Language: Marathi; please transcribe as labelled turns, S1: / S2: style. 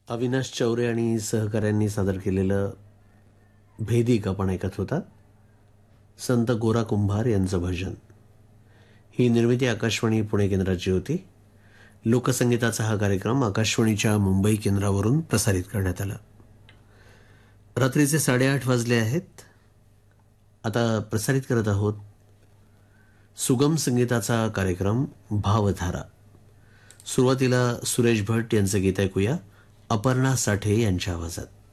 S1: अविनाश चौरे आणि सहकाऱ्यांनी सादर केलेलं भेदिक आपण ऐकत होता. संत गोरा कुंभार यांचं भजन. ही निर्मिती आकाशवाणी पुणे केंद्राची होती. लोकसंगीताचा हा कार्यक्रम आकाशवाणीच्या मुंबई केंद्रावरून प्रसारित करण्यात आला. रात्रीचे 8:30 वाजले आहेत. आता प्रसारित करत आहोत सुगम संगीताचा कार्यक्रम भावधारा. सुरुवातीला सुरेश भट यांचं गीत ऐकूया अपर्णा साठे यांच्या आवाजात.